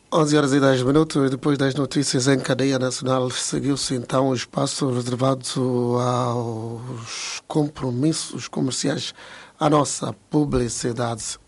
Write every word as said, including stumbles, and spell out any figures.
onze horas e dez minutos, depois das notícias em cadeia nacional, seguiu-se então o espaço reservado aos compromissos comerciais, à nossa publicidade.